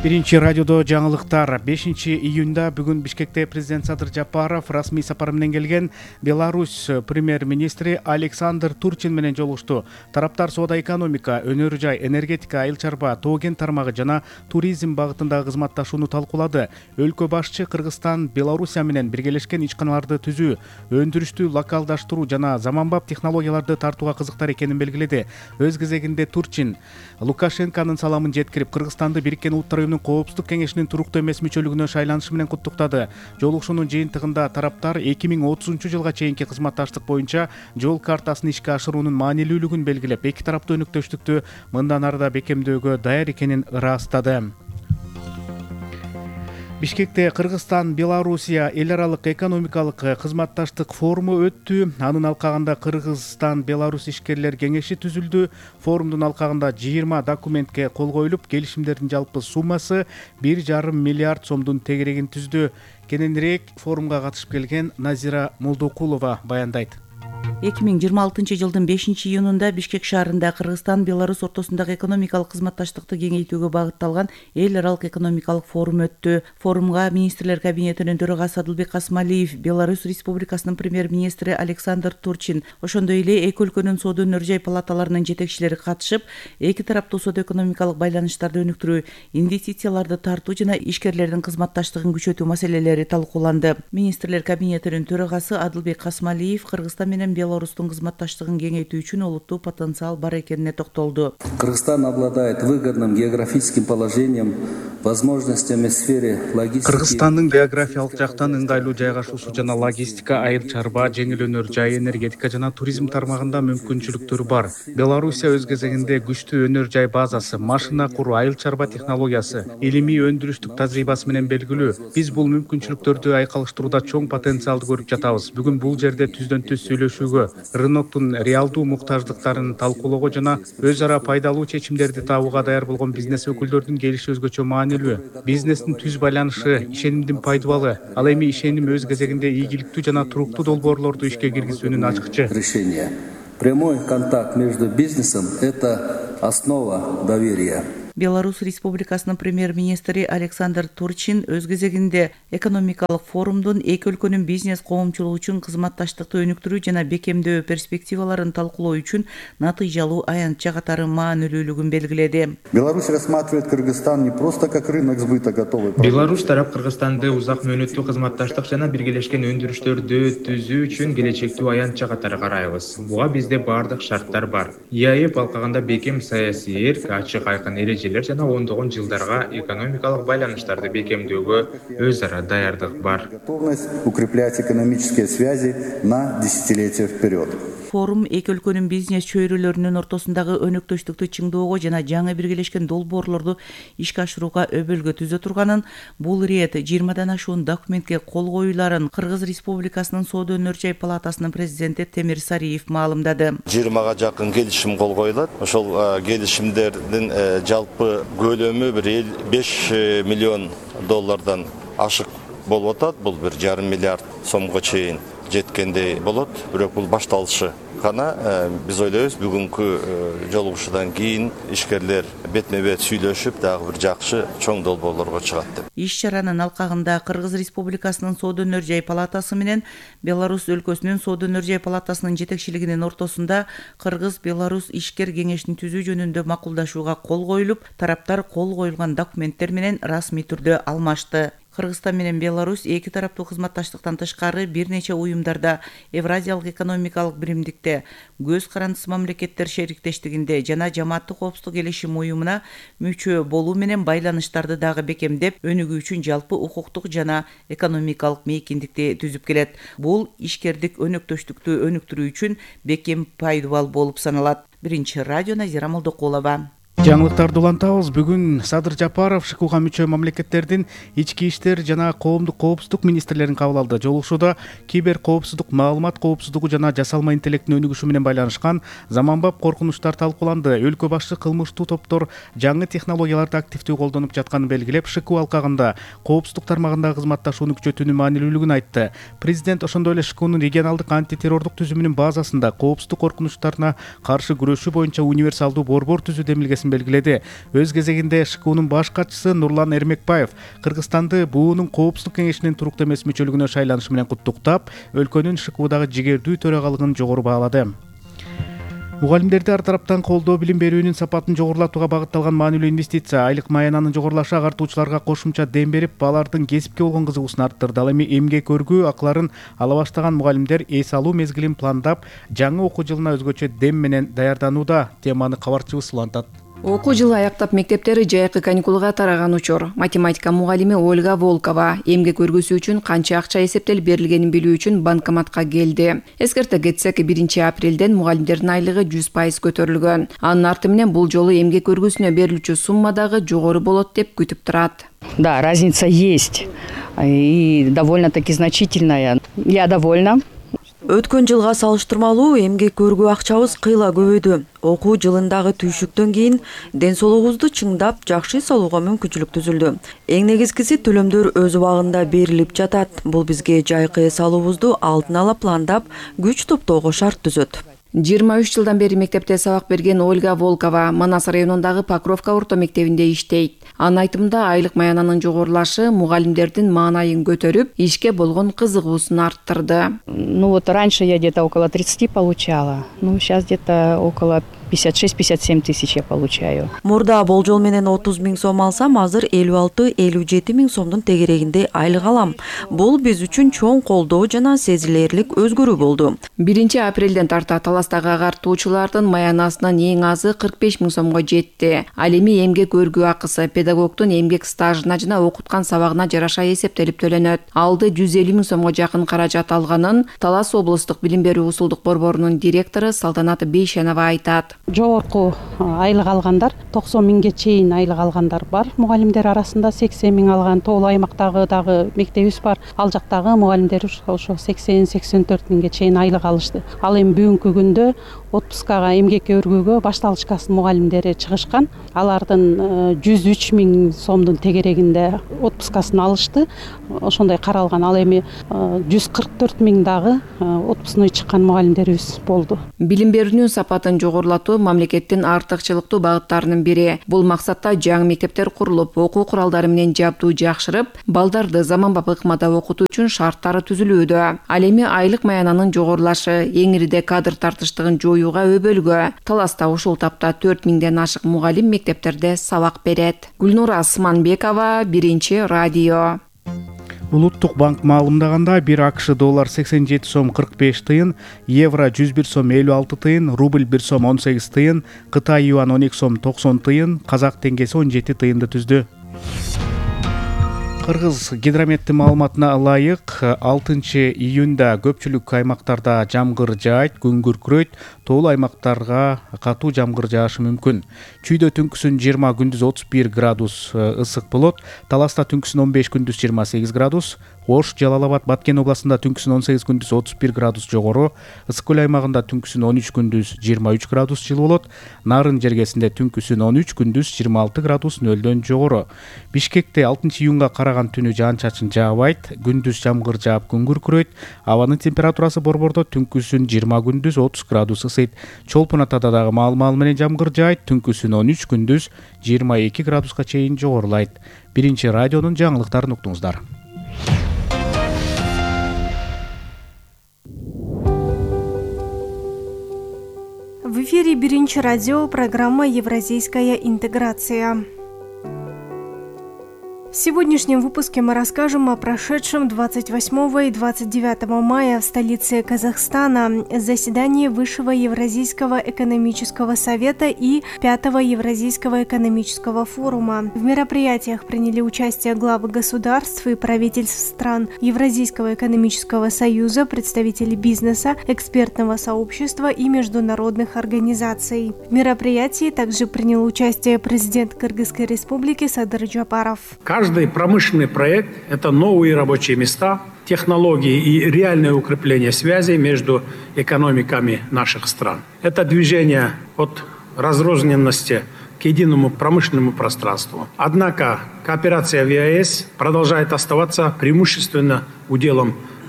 Биринчи радиодо жаңылыктар. 5-июнда бүгүн Бишкекте президент Садыр Жапаров расмий сапар менен келген Беларусь премьер-министри Александр Турчин менен жолугушту. Тараптар соода экономика, өнөр жай, энергетика, айыл чарба, тоо кен тармагы жана туризм багытындагы кызматташууну талкуулады. Өлкө башчы Кыргызстан Белоруссия менен биргелешкен ишканаларды түзүү, өндүрүштү локалдаштыруу жана заманбап технологияларды тартууга кызыктар экенин белгиледи. Өз кезегинде Турчин Лукашенконун саламын жеткирип, Кыргызстанды Бириккен Улуттар Уюмунун Коопсуздук кеңешинин туруктуу эмес мүчөлүгүнө шайланышы менен куттуктады. Жолугушуунун жыйынтыгында тараптар 2030 жылга чейинки кызматташтык боюнча жол картасын ишке ашыруунун маанилүүлүгүн белгилеп, эки тараптуу өнөктөштүктү мындан ары да бекемдөөгө даяр экенин ырастады. Бишкекте Кыргызстан Белоруссия эл аралык экономикалык кызматташтык форуму өттү. Анын алкагында Кыргызстан Беларусь ишкерлер кеңеши түзүлдү. Форумдун алкагында 20 документке кол коюлуп, келишимдердин жалпы суммасы 1,5 миллиард сомдун тегерегин түздү. Кененирээк форумга катышып келген Назира Молдокулова баяндайт. 2026 жылдын 5-июнунда Бишкек шаарында Кыргызстан Беларусь ортосундагы экономикалык кызматташтыкты кеңейтүүгө багытталган эл аралык экономикалык форум өттү. Форумга министрлер кабинетинин төрагасы Адылбек Касмалиев, Беларусь Республикасынын премьер-министри Александр Турчин, ошондой эле эки өлкөнүн соода өнөр жай палаталарынын жетекчилери катышып, эки тараптуу соода экономикалык байланыштарды өнүктүрүү, инвестицияларды тартуу жана ишкерлердин кызматташтыгын күчөтүү маселелери талкууланды. Министрлер кабинетинин төрагасы Адылбек Касмалиев Кыргызстан менен Беларустун кызматташтыгын кеңейтүү үчүн олуттуу потенциал бар экенине токтолду. Кыргызстан обладает выгодным географическим положением, возможностями в сфере логистики. Кыргызстандын географиялык жактан ыңгайлуу жайгашуусу жана логистика, айыл чарба, жеңил өнөр жай, энергетика жана туризм тармагында мүмкүнчүлүктөрү бар. Белоруссия өз кезегинде күчтүү өнөр жай базасы, машина куруу, айыл чарба технологиясы, илимий өндүрүштүк тажрыйбасы менен белгилүү. Биз бул мүмкүнчүлүктөрдү айкалыштырууда чоң потенциалды көрүп жатабыз. Бүгүн бул жерде түздөн түз сүйлөшүүгө, рыноктун реалдуу муктаждыктарын талкуулоого жана өз ара пайдалуу чечимдерди табууга даяр болгон бизнес өкүлдөрдүн келиши өзгөчө маанилүү. Бизнестин түз байланышы ишенимдин пайдубалы. Ал эми ишеним өз кезегинде ийгиликтүү жана туруктуу долбоорлорду ишке киргизүүнүн ачкычы. Прямой контакт между бизнесом – это основа доверия. Беларусь Республикасынын премьер-министри Александр Турчин өз кезегинде экономикалык форумдун эки өлкөнүн бизнес коомчулугу үчүн кызматташтыкты өнүктүрүү жана бекемдөө перспективаларын талкуулоо үчүн натыйжалуу аянтча катары маанилүүлүгүн белгиледи. Беларусь рассматривает Кыргызстан не просто как рынок сбыта готовой продукции. Беларусь тарап Кыргызстанды узак мөөнөттүү кызматташтык жана биргелешкен өндүрүштөрдү түзүү үчүн келечектүү аянтча катары карайбыз. Буга бизде бардык шарттар бар. ИАЭП алкагында бекем саясий эрк, ачык айкын эрежелер жана ондогон жылдарга экономикалык байланыштарды бекемдөөгө өз ара даярдык бар. Готовность укреплять экономические связи на десятилетия вперед. Форум эки өлкөнүн бизнес чөйрөлөрүнүн ортосундагы өнөктөштүктү чыңдоого жана жаңы биргелешкен долбоорлорду ишке ашырууга өбөлгө түзө турганын, бул ирет 20 ашуун документке кол коюларын Кыргыз Республикасынын соода өнөр жай палатасынын президенти Темир Сариев маалымдады. 20 жакын келишим кол коюлат. Ошол келишимдердин жалпы көлөмү 5 миллион доллардан ашык болуп атат. Бул 1,5 миллиард сомго чейин жеткендей болот. Бирок бул башталышы гана. Биз ойлойбуз, бүгүнкү жолугушуудан кийин ишкерлер бетме-бет сүйлөшүп, дагы бир жакшы чоң долбоорлорго чыгат деп. Иш-чаранын алкагында Кыргыз Республикасынын соода өнөр жай палатасы менен Беларусь өлкөсүнүн соода өнөр жай палатасынын жетекчилигинин ортосунда Кыргыз-Беларусь ишкер кеңешин түзүү жөнүндө макулдашууга кол коюлуп, тараптар кол коюлган документтер менен расмий түрдө алмашты. Кыргызстан менен Беларусь эки тараптуу кызматташтыктан тышкары бир нече уюмдарда, Евразиялык экономикалык биримдикте, көз карандысы мамлекеттер шериктештигинде жана Жамааттык коопсуздук келишим уюмуна мүчө болуу менен байланыштарды дагы бекемдеп, өнүгүү үчүн жалпы укуктук жана экономикалык мейкиндикти түзүп келет. Бул ишкердик өнөктөштүктү өнүктүрүү үчүн бекем пайдубал болуп саналат. Биринчи радио, Назира Молдокулова. Жаңылыктарды улантабыз. Бүгүн Садыр Жапаров ШКУга мүчө мамлекеттердин ички иштер жана коомдук коопсуздук министрлерин кабыл алды. Жолугушууда кибер коопсуздук, маалымат коопсуздугу жана жасалма интеллекттин өнүгүшү менен байланышкан заманбап коркунучтар талкууланды. Өлкө башчы кылмыштуу топтор жаңы технологияларды активдүү колдонуп жатканын белгилеп, ШКУ алкагында коопсуздук тармагындагы кызматташууну күчөтүүнүн маанилүүлүгүн айтты. Президент ошондой эле ШКУнун регионалдык антитеррордук түзүмүнүн базасында коопсуздук коркунучтарына каршы күрөшүү боюнча универсалдуу борбор түзүү демилгесин белгиледи. Өз кезегинде ШКУнун баш катчысы Нурлан Эрмекбаев Кыргызстанды буунун коопсуздук кеңешинин туруктуу эмес мүчөлүгүнө шайланышы менен куттуктап, өлкөнүн ШКУдагы жигердүү төрагалыгын жогору баалады. Мугалимдерди ар тараптан колдоо билим берүүнүн сапатын жогорулатууга багытталган маанилүү инвестиция айлык маянанын жогорулашы агартуучуларга кошумча дем берип, алардын кесипке болгон кызыгуусун арттырды. Ал эми эмгек өргүү акыларын ала баштаган мугалимдер эс алуу мезгилин пландап, жаңы окуу жылына өзгөчө дем менен даярданууда. Теманы кабарчыбыз улантат. Окуу жылы аяктап мектептери жайкы каникулга тараган учур. Математика мугалими Ольга Волкова эмгек өргүсү үчүн канча акча эсептелип берилгенин билүү үчүн банкоматка келди. Эскерте кетсек, 1-апрелден мугалимдердин айлыгы 100% көтөрүлгөн. Анын арты менен бул жолу эмгек өргүсүнө берилүүчү сумма дагы жогору болот деп күтүп турат. Да, разница есть. И довольно-таки значительная. Я довольна. Өткөн жылга салыштырмалуу эмгек өргүү акчабыз кыйла көбөйдү. Окуу жылындагы түйшүктөн кийин ден соолугубузду чыңдап, жакшы салууга мүмкүнчүлүк түзүлдү. Эң негизгиси төлөмдөр өз убагында берилип жатат. Бул бизге жайкы эс алуубузду алдын ала пландап, күч топтоого шарт түзөт. 23 жылдан бери мектепте сабак берген Ольга Волкова Манас районундагы Покровка орто мектебинде иштейт. Анын айтымында айлык маянанын жогорулашы мугалимдердин маанайын көтөрүп, ишке болгон кызыгуусун арттырды. Ну вот раньше я где-то около 30 получала. Ну сейчас где-то около 56-57 тысяч я получаю. Мурда болжол менен 30 000 сом алсам, азыр 56-57 000 сомдун тегерегинде айлык алам. Бул биз үчүн чоң колдоо жана сезилерлик өзгөрүү болду. 1-апрелден тарта таластагы агартуучулардын маянасынын эң азы 45 000 сомго жетти. Ал эми эмгек өргүү акысы педагогдун эмгек стажына жана окуткан сабагына жараша эсептелип төлөнөт. Алды 150 000 сомго жакын каражат алганын Талас облустук билим берүү усулдук борборунун директору Салтанат Бейшенова айтат. Жогорку айлык алгандар 90 000ге чейин айлык алгандар бар. Мугалимдер арасында 80 000 алган тоолуу аймактагы дагы мектебибиз бар. Ал жактагы мугалимдер ошо 80-84 000ге чейин айлык алышты. Ал эми бүгүнкү күндө отпускага эмгек өргүүгө башталышкасын мугалимдери чыгышкан. Алардын 103 000 сомдун тегерегинде отпускасын алышты. Ошондой каралган. Ал эми 144 000 дагы отпускный чыккан мугалимдерибиз болду. Билим берүүнүн сапатын жогорулатуу мамлекеттин артыкчылыктуу багыттарынын бири. Бул максатта жаңы мектептер курулуп, окуу куралдары менен жабдуу жакшырып, балдарды заманбап ыкмада окутуу үчүн шарттары түзүлүүдө. Ал эми айлык маянанын жогорулашы эңириде кадр тартыштыгын жоюуга өбөлгө. Таласта ушул тапта 4000ден ашык мугалим мектептерде сабак берет. Гүлнура Асманбекова, 1-радио. Улуттук банк маалымдаганда 1 АКШ доллар 87 сом 45 тыйын, евро 101 сом 56 тыйын, рубль 1 сом 18 тыйын, Кытай юан 12 сом 90 тыйын, казак теңгеси 17 тыйынды түздү. Кыргыз гидрометтин маалыматына ылайык 6 июнда көпчүлүк аймактарда жамгыр жаайт, күн күркүрөйт, тоолуу аймактарга катуу жамгыр жаашы мүмкүн. Чүйдө түнкүсүн 20, күндүз 31 градус ысык болот, Таласта түнкүсүн 15, күндүз 28 градус, Ош, Жалал-Абад, Баткен областында түнкүсүн 18, күндүз 31 градус жогору, Ысык көл аймагында түнкүсүн 13, күндүз 23 градус жылы болот, Нарын жергесинде түнкүсүн 13, күндүз 26 градус нөлдөн жогору. Бишкекте 6 июнга караган түнү жаан-чачын жаабайт, күндүз жамгыр жаап күн күркүрөйт, абанын температурасы борбордо түнкүсүн 20, күндүз 30 градус ысыйт. Чолпон Атада дагы маал менен жамгыр жаайт, түнкүсүн 13, күндүз 22 градуска чейин жогорулайт. 1-радионун жаңылыктарын уктуңуздар. В эфире 1-радио, программа «Евразийская интеграция». В сегодняшнем выпуске мы расскажем о прошедшем 28 и 29 мая в столице Казахстана заседании Высшего Евразийского экономического совета и 5-го Евразийского экономического форума. В мероприятиях приняли участие главы государств и правительств стран Евразийского экономического союза, представители бизнеса, экспертного сообщества и международных организаций. В мероприятии также принял участие президент Кыргызской республики Садыр Джапаров. Каждый промышленный проект – это новые рабочие места, технологии и реальное укрепление связей между экономиками наших стран. Это движение от разрозненности к единому промышленному пространству. Однако кооперация в ЕАЭС продолжает оставаться преимущественно уделом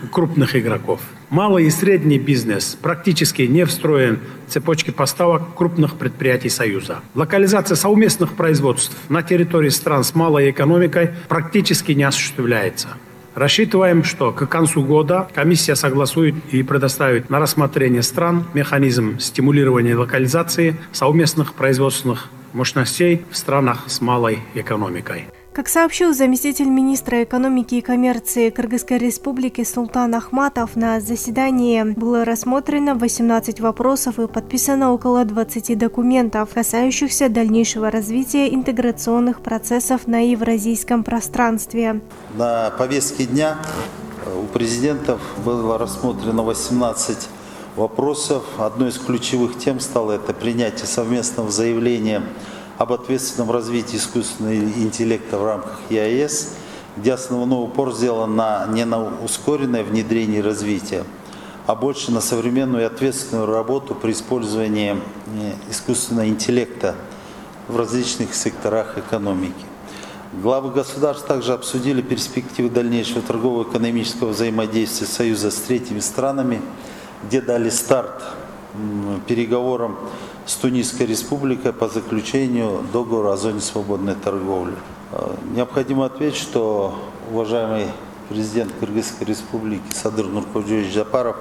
крупных игроков. Малый и средний бизнес практически не встроен в цепочки поставок крупных предприятий Союза. Локализация совместных производств на территории стран с малой экономикой практически не осуществляется. Рассчитываем, что к концу года комиссия согласует и предоставит на рассмотрение стран механизм стимулирования локализации совместных производственных мощностей в странах с малой экономикой. Как сообщил заместитель министра экономики и коммерции Кыргызской республики Султан Ахматов, на заседании было рассмотрено 18 вопросов и подписано около 20 документов, касающихся дальнейшего развития интеграционных процессов на евразийском пространстве. На повестке дня у президентов было рассмотрено 18 вопросов. Одной из ключевых тем стало это принятие совместного заявления об ответственном развитии искусственного интеллекта в рамках ЕАЭС, где основной упор сделан не на ускоренное внедрение и развитие, а больше на современную и ответственную работу при использовании искусственного интеллекта в различных секторах экономики. Главы государств также обсудили перспективы дальнейшего торгово-экономического взаимодействия Союза с третьими странами, где дали старт переговорам с Тунисской республикой по заключению договора о зоне свободной торговли. Необходимо отметить, что уважаемый президент Кыргызской республики Садыр Нуркожоевич Жапаров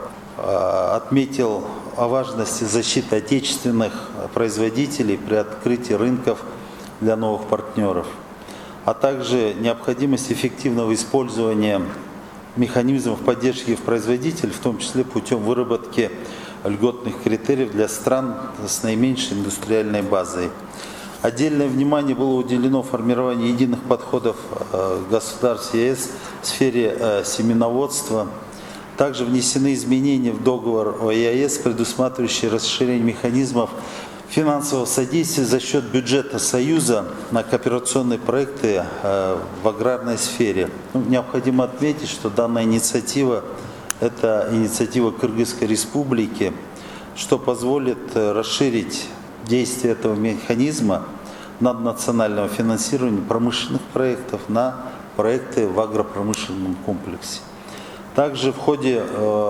отметил о важности защиты отечественных производителей при открытии рынков для новых партнеров, а также необходимость эффективного использования механизмов поддержки производителей, в том числе путем выработки льготных критериев для стран с наименьшей индустриальной базой. Отдельное внимание было уделено формированию единых подходов государств ЕС в сфере семеноводства. Также внесены изменения в договор о ЕАЭС, предусматривающие расширение механизмов финансового содействия за счет бюджета Союза на кооперационные проекты в аграрной сфере. Необходимо отметить, что данная инициатива – это инициатива Кыргызской республики, что позволит расширить действие этого механизма наднационального финансирования промышленных проектов на проекты в агропромышленном комплексе. Также в ходе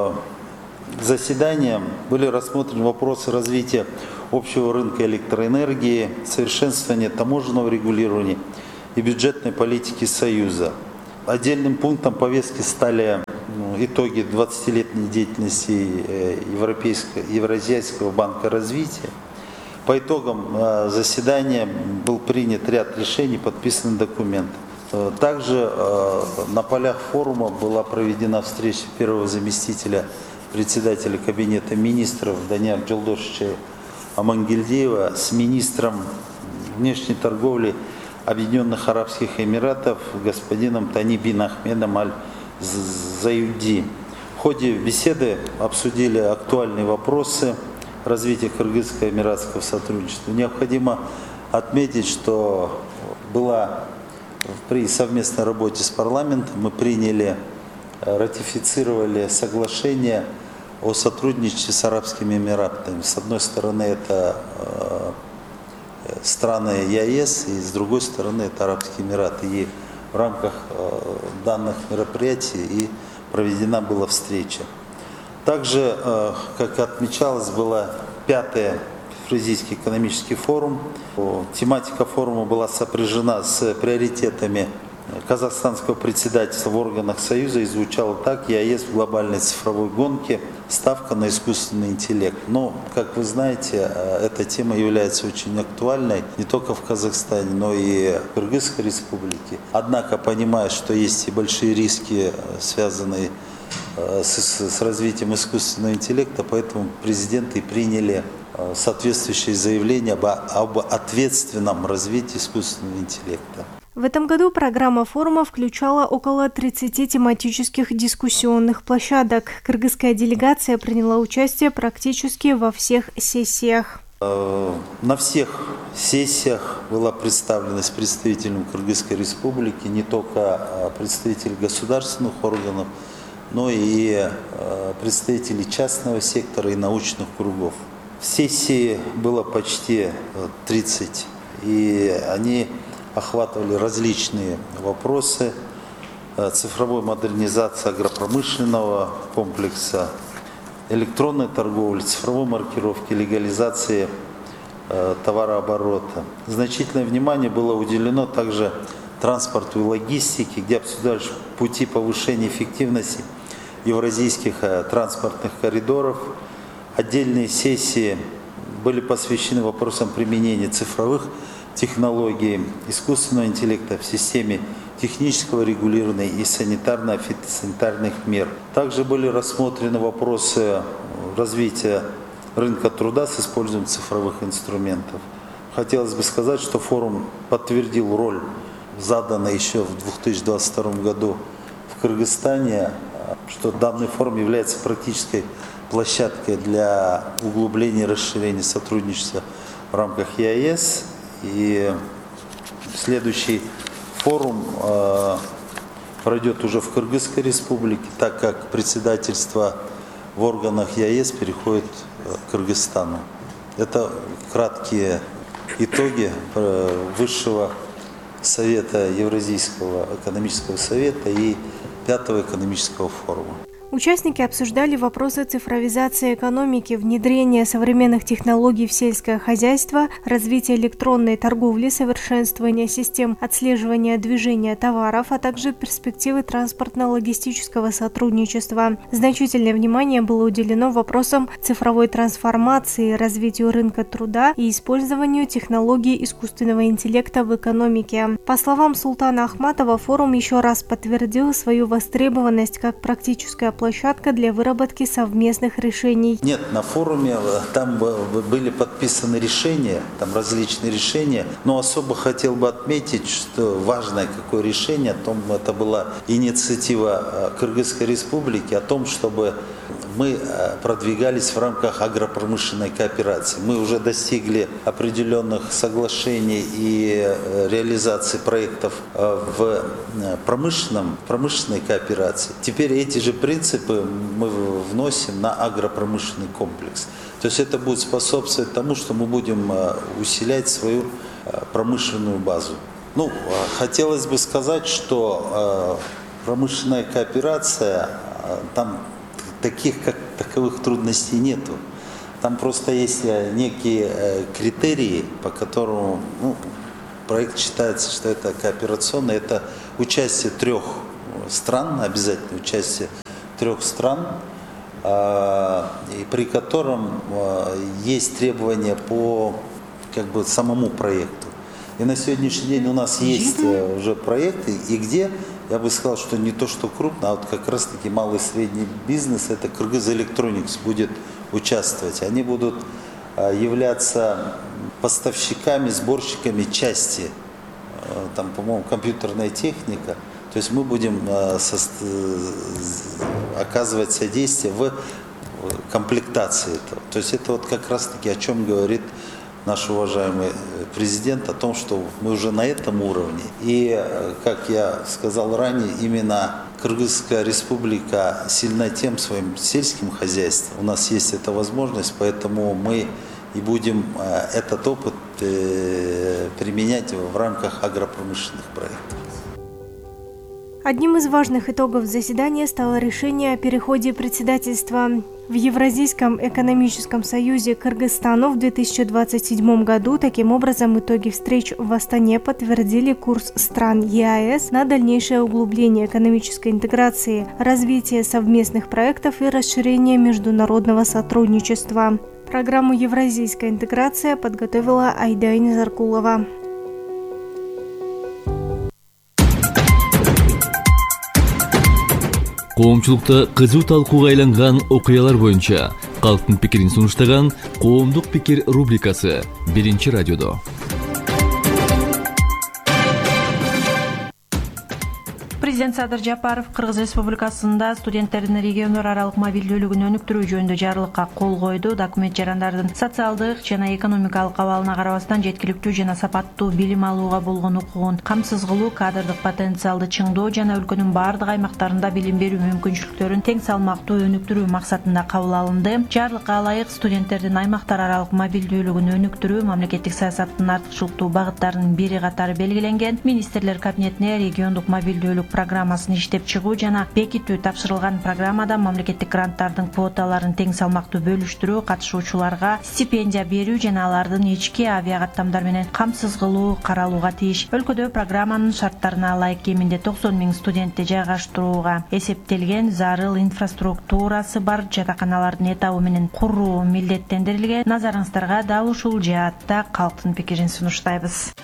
заседания были рассмотрены вопросы развития общего рынка электроэнергии, совершенствования таможенного регулирования и бюджетной политики Союза. Отдельным пунктом повестки стали итоги 20-летней деятельности Евразийского банка развития. По итогам заседания был принят ряд решений, подписан документ. Также на полях форума была проведена встреча первого заместителя председателя Кабинета министров Данияр Жолдошевича Амангельдиева с министром внешней торговли Объединенных Арабских Эмиратов господином Тани бин Ахмедом Аль-Заюди. В ходе беседы обсудили актуальные вопросы развития кыргызско-эмиратского сотрудничества. Необходимо отметить, что при совместной работе с парламентом мы ратифицировали соглашение о сотрудничестве с Арабскими Эмиратами. С одной стороны, это страны ЕАЭС, и с другой стороны, это Арабские Эмираты. И в рамках данных мероприятий и проведена была встреча. Также, как отмечалось, была 5-я Евразийский экономический форум. Тематика форума была сопряжена с приоритетами казахстанского председательства в органах Союза и звучало так: ЕАЭС в глобальной цифровой гонке, ставка на искусственный интеллект. Но, как вы знаете, эта тема является очень актуальной не только в Казахстане, но и в Кыргызской республике. Однако, понимая, что есть и большие риски, связанные с развитием искусственного интеллекта, поэтому президенты приняли соответствующее заявление об ответственном развитии искусственного интеллекта. В этом году программа форума включала около 30 тематических дискуссионных площадок. Кыргызская делегация приняла участие практически во всех сессиях. На всех сессиях была представленность представителям Кыргызской республики не только представители государственных органов, но и представители частного сектора и научных кругов. В сессии было почти 30, и они охватывали различные вопросы. цифровой модернизации агропромышленного комплекса, электронной торговли, цифровой маркировки, легализации товарооборота. Значительное внимание было уделено также транспорту и логистике, где обсуждались пути повышения эффективности евразийских транспортных коридоров. Отдельные сессии были посвящены вопросам применения цифровых технологий, искусственного интеллекта в системе технического регулирования и санитарно-фитосанитарных мер. Также были рассмотрены вопросы развития рынка труда с использованием цифровых инструментов. Хотелось бы сказать, что форум подтвердил роль, заданную еще в 2022 году в Кыргызстане, что данный форум является практической площадкой для углубления и расширения сотрудничества в рамках ЕАЭС. И следующий форум пройдет уже в Кыргызской республике, так как председательство в органах ЕАЭС переходит к Кыргызстану. Это краткие итоги Высшего совета Евразийского экономического совета и 5-го экономического форума. Участники обсуждали вопросы цифровизации экономики, внедрения современных технологий в сельское хозяйство, развития электронной торговли, совершенствования систем отслеживания движения товаров, а также перспективы транспортно-логистического сотрудничества. Значительное внимание было уделено вопросам цифровой трансформации, развитию рынка труда и использованию технологий искусственного интеллекта в экономике. По словам Султана Ахматова, форум еще раз подтвердил свою востребованность как практическая площадка для выработки совместных решений. Нет, на форуме там были подписаны решения, там различные решения, но особо хотел бы отметить, что важное какое решение, это была инициатива Кыргызской республики о том, чтобы мы продвигались в рамках агропромышленной кооперации. Мы уже достигли определенных соглашений и реализации проектов в промышленной кооперации. Теперь эти же принципы мы вносим на агропромышленный комплекс. То есть это будет способствовать тому, что мы будем усилять свою промышленную базу. Хотелось бы сказать, что промышленная кооперация, там таких как таковых трудностей нету. Там просто есть некие критерии, по которым проект считается, что это кооперационный. Это участие 3 стран, обязательно участие 3 стран, и при котором есть требования по самому проекту. И на сегодняшний день у нас есть уже проекты, и где, я бы сказал, что не то, что крупно, а вот как раз-таки малый и средний бизнес, это Кыргыз Электроникс будет участвовать. Они будут являться поставщиками, сборщиками части, там, по-моему, компьютерная техника. То есть мы будем оказывать содействие в комплектации этого. То есть это вот как раз-таки о чем говорит наш уважаемый президент, о том, что мы уже на этом уровне. И, как я сказал ранее, именно Кыргызская республика сильна тем своим сельским хозяйством. У нас есть эта возможность, поэтому мы и будем этот опыт применять в рамках агропромышленных проектов. Одним из важных итогов заседания стало решение о переходе председательства в Евразийском экономическом союзе Кыргызстану в 2027 году. Таким образом, итоги встреч в Астане подтвердили курс стран ЕАЭС на дальнейшее углубление экономической интеграции, развитие совместных проектов и расширение международного сотрудничества. Программу «Евразийская интеграция» подготовила Айдайна Заркулова. Коомчулукта кызуу талкууга айланган окуялар боюнча калктын пикирин сунуштаган Коомдук пикир рубрикасы 1-радиодо. Президент Садыр Жапаров Кыргыз Республикасында студенттердин региондор аралык мобилдүүлүгүн өнүктүрүү жөнүндө жарлыкка кол койду. Документ жарандардын социалдык жана экономикалык абалына карабастан жеткиликтүү жана сапаттуу билим алууга болгон укугун камсыз кылуу, кадрдык потенциалды чыңдоо жана өлкөнүн бардык аймактарында билим берүү мүмкүнчүлүктөрүн тең салмактуу өнүктүрүү максатында кабыл алынды. Жарлыкка ылайык студенттердин аймактар аралык мобилдүүлүгүн өнүктүрүү мамлекеттик саясаттын артыкчылыктуу багыттарынын бири катары белгиленген. Министрлер кабинетине региондук мобилдүүлүк программасын иштеп чыгуу жана бекитүү тапшырылган. Программада мамлекеттик гранттардын квоталарын тең салмактуу бөлүштүрүү, катышуучуларга стипендия берүү жана алардын ички авиакаттамдар менен камсыз кылуу каралууга тийиш. Өлкөдө программанын шарттарына ылайык кеминде 90 000 студентти жайгаштырууга эсептелген зарыл инфраструктурасы бар жатаканалардын этабы менен куруу милдеттендирилген. Назарыңыздарга дал ушул жаатта калктын пикирин сунуштайбыз.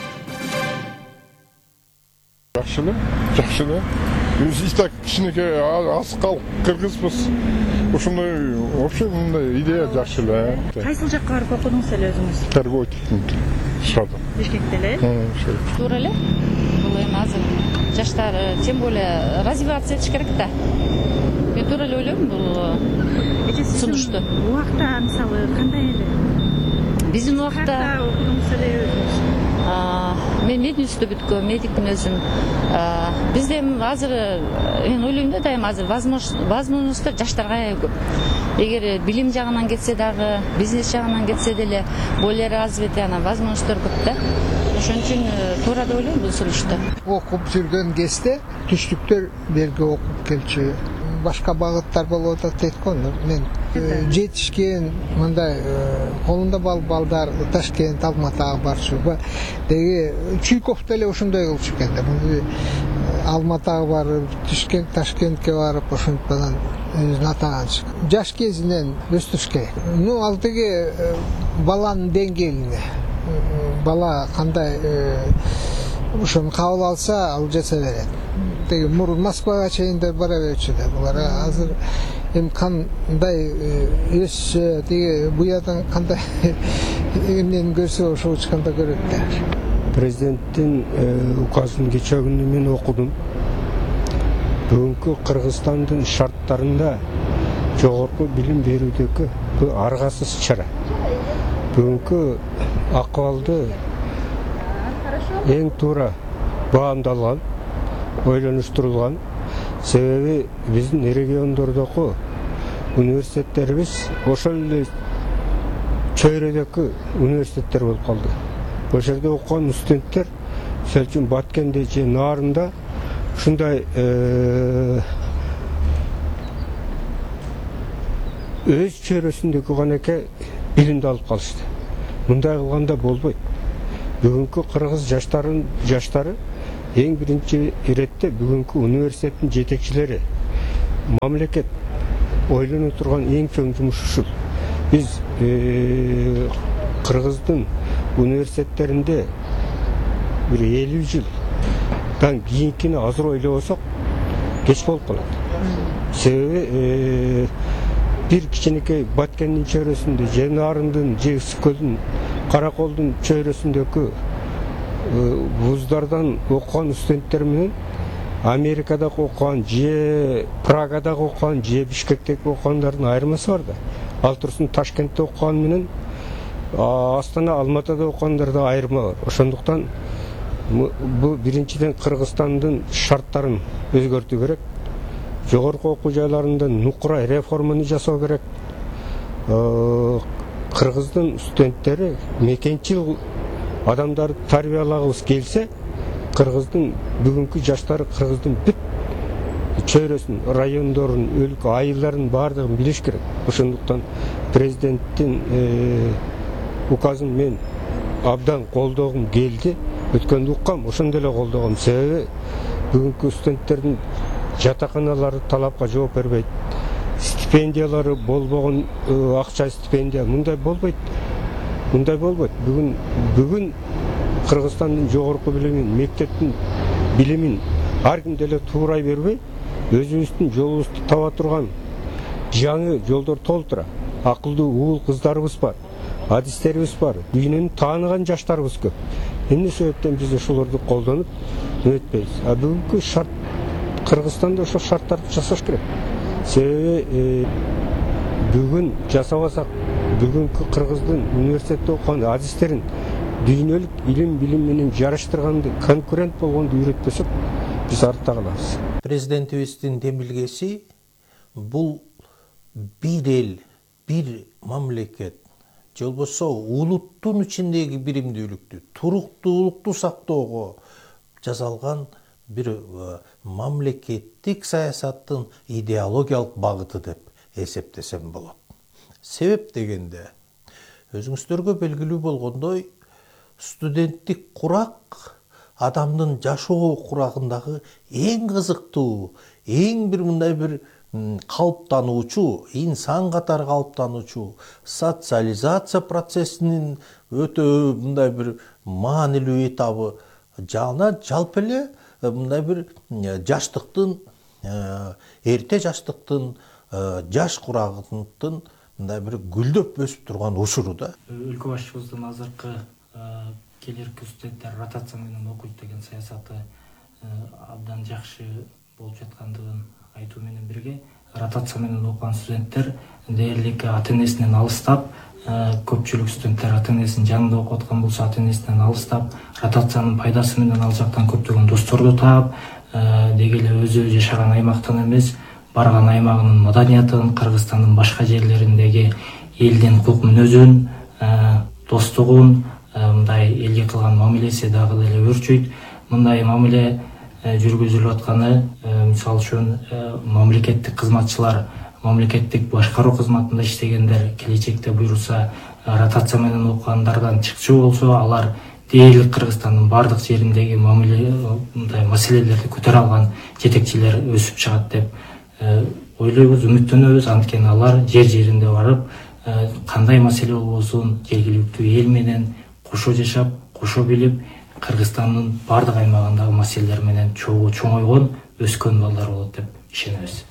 Жакшы. Биз и так кичинекей аз калк кыргызбыз. Ошондой вообще мындай идея жакшы эле. Кайсыл жакка барып окудуңуз эле өзүңүз? Торговый шарда. Бишкекте эле? Туура эле. Бул эми азыр жаштар тем более развиваться этиш керек да. Мен туура эле ойлойм бул сунушту. Убакта мисалы кандай эле? Биздин убакта окудуңуз эле өзүңүз? Мен мединститутта бүткөм, медикмин өзүм. Бизде азыр мен ойлойм да дайым азыр возможностьтор жаштарга көп. Эгер билим жагынан кетсе дагы, бизнес жагынан кетсе деле более развитый возможностьтор көп да. Ошон үчүн туура деп ойлойм бул сунушта. Окуп жүргөн кезде түштүктөр берге окуп келчү. Башка багыттар болуп атат дейт го. Мен жетишкен мындай колунда балдар Ташкент, Алматыга барчу. Деги Чуйков деле ошондой кылчу экен да. Алматыга барып, Ташкентке барып ошентип анан өзүн атаганчы. Жаш кезинен өстүрүш керек. Ал деги баланын деңгээлине. Бала кандай ошону кабыл алса, ал жаса берет. Деги мурун Москвага чейин да бара берчү да. Булар азыр эми кандай өссө, деги буядан кандай эмнени көрсө ошол учканда көрөт да. Президенттин указын кече күнү мен окудум. Бүгүнкү Кыргызстандын шарттарында жогорку билим берүүдөгү аргасыз чара. Бүгүнкү акыбалды эң туура баамдалган, ойлонуштурулган. Себеби биздин региондордогу университеттерибиз ошол эле чөйрөдөгү университеттер болуп калды. Ошол жерде окуган студенттер, мисалы үчүн Баткенде же Нарында ушундай өз чөйрөсүндөгү гана билимди алып калышты. Мындай кылганда болбойт. Бүгүнкү кыргыз жаштары эң биринчи иретте бүгүнкү университеттин жетекчилери, мамлекет ойлоно турган эң чоң жумуш ушул. Биз Кыргыздын университеттеринде бир 50 жылдан кийинкини азыр ойлобосок кеч болуп калат. Себеби бир кичинекей Баткендин чөйрөсүндө, же Нарындын, же Ысыккөлдүн, Караколдун чөйрөсүндөгү вуздардан окуган студенттер менен Америкадагы окуган, же Прагадагы окуган, же Бишкектеги окугандардын айырмасы бар да. Ал турсун Ташкентте окуган менен Астана, Алматыда окугандардын айырма бар. Ошондуктан бул биринчиден Кыргызстандын шарттарын өзгөртүү керек. Жогорку окуу жайларында нукура реформаны жасоо керек. Кыргыздын студенттери мекенчил адамдарды тарбиялагыбыз келсе, Кыргыздын бүгүнкү жаштары Кыргыздын бүт чөйрөсүн, райондорун, өлкө айылдарын бардыгын билиш керек. Ошондуктан президенттин указын мен абдан колдогум келди. Өткөндө уккам, ошондой эле колдогом. Себеби бүгүнкү студенттердин жатаканалары талапка жооп бербейт. Стипендиялары болбогон, акча стипендия мындай болбойт. Бүгүн Кыргызстандын жогорку билимин, мектептин билимин ар ким деле туурай бербей, өзүбүздүн жолубузду таба турган жаңы жолдор толтура. Акылдуу уул кыздарыбыз бар, адистерибиз бар, дүйнөнү тааныган жаштарыбыз көп. Эмне себептен биз ошолорду колдонуп өтпөйбүз? Бүгүнкү шарт Кыргызстанда ошол шарттарды жасаш керек. Себеби бүгүн жасабасак, бүгүнкү Кыргыздын университетте окуган адистерин дүйнөлүк илим менен жарыштырганды, конкурент болгонду үйрөтпөсөк, биз артта калабыз. Президентибиздин демилгеси бул бир эл, бир мамлекет, же болбосо улуттун ичиндеги биримдүүлүктү, туруктуулукту сактоого жасалган бир мамлекеттик саясаттын идеологиялык багыты деп эсептесем болот. Себеп дегенде, өзүңүздөргө белгилүү болгондой, студенттик курак адамдын жашоо курагындагы эң кызыктуу, эң бир мындай бир калыптануучу, инсан катары калыптануучу, социализация процессинин өтө мындай бир маанилүү этабы жана жалпы эле мындай бир жаштыктын, эрте жаштыктын, жаш курагынын мындай бир гүлдөп өсүп турган учуру да. Өлкө башчыбыздын азыркы келерки студенттер ротация менен окуйт деген саясаты абдан жакшы болуп жаткандыгын айтуу менен бирге, ротация менен окуган студенттер дээрлик ата энесинен алыстап, көпчүлүк студенттер ата энесинин жанында окуп аткан болсо, ата энесинен алыстап, ротациянын пайдасы менен ал жактан көптөгөн досторду таап, деги эле өзү жашаган аймактан эмес, барган аймагынын маданиятын, Кыргызстандын башка жерлериндеги элдин кулк мүнөзүн, достугун, мындай элге кылган мамилеси дагы деле өрчүйт. Мындай мамиле жүргүзүлүп атканы, мисалы үчүн мамлекеттик кызматчылар, мамлекеттик башкаруу кызматында иштегендер келечекте буйруса ротация менен окугандардан чыкчу болсо, алар дээрлик Кыргызстандын бардык жериндеги мамиле мындай маселелерди көтөрө алган жетекчилер өсүп чыгат деп ойлойбуз, үмүттөнөбүз. Анткени алар жер-жеринде барып, кандай маселе болбосун жергиликтүү эл менен кошо жашап, кошо билип, Кыргызстандын бардык аймагындагы маселелер менен чоңойгон, өскөн балдар болот деп ишенебиз.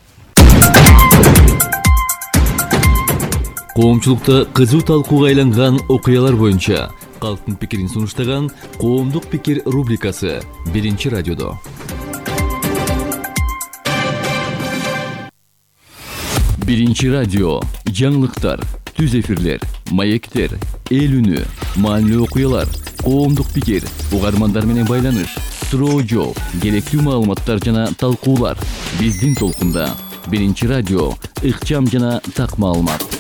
Коомчулукта кызуу талкууга айланган окуялар боюнча калктын пикирин сунуштаган Коомдук пикир рубрикасы Биринчи радиодо. Биринчи радио, жаңылыктар, түз эфирлер, маектер, эл үнү, маанилүү окуялар, коомдук пикир, угармандар менен байланыш, суроо жооп, керектүү маалыматтар жана талкуулар. Биздин толкунда Биринчи радио, ыкчам жана так маалымат.